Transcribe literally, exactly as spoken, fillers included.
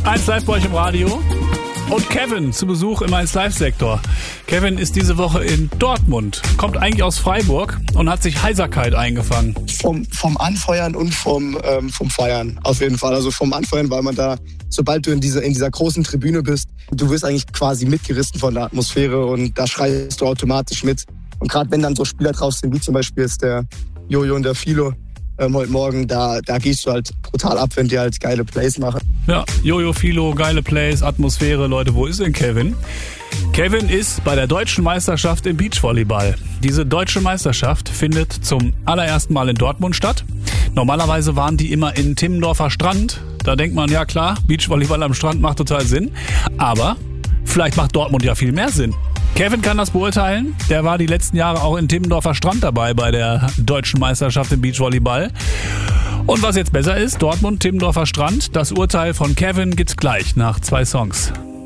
eins Live bei euch im Radio. Und Kevin zu Besuch im eins Live-Sektor. Kevin ist diese Woche in Dortmund, kommt eigentlich aus Freiburg und hat sich Heiserkeit eingefangen. Vom, vom Anfeuern und vom, ähm, vom Feiern auf jeden Fall. Also vom Anfeuern, weil man da, sobald du in dieser, in dieser großen Tribüne bist, du wirst eigentlich quasi mitgerissen von der Atmosphäre und da schreist du automatisch mit. Und gerade wenn dann so Spieler drauf sind, wie zum Beispiel jetzt der Jojo und der Philo, Ähm, heute Morgen, da, da gehst du halt brutal ab, wenn die halt geile Plays machen. Ja, Jojo, Philo, geile Plays, Atmosphäre. Leute, wo ist denn Kevin? Kevin ist bei der Deutschen Meisterschaft im Beachvolleyball. Diese Deutsche Meisterschaft findet zum allerersten Mal in Dortmund statt. Normalerweise waren die immer in Timmendorfer Strand. Da denkt man, ja klar, Beachvolleyball am Strand macht total Sinn. Aber vielleicht macht Dortmund ja viel mehr Sinn. Kevin kann das beurteilen. Der war die letzten Jahre auch in Timmendorfer Strand dabei bei der Deutschen Meisterschaft im Beachvolleyball. Und was jetzt besser ist, Dortmund, Timmendorfer Strand, das Urteil von Kevin gibt's gleich nach zwei Songs.